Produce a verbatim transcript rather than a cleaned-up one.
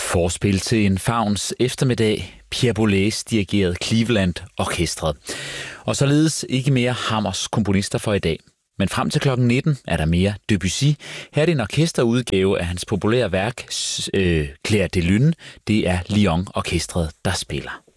Forspil til en favns eftermiddag. Pierre Boulez dirigerede Cleveland Orkestret. Og således ikke mere Hammers komponister for i dag. Men frem til klokken nitten er der mere Debussy. Her er det en orkesterudgave af hans populære værk, øh, Clair de Lune. Det er Lyon Orkestret, der spiller.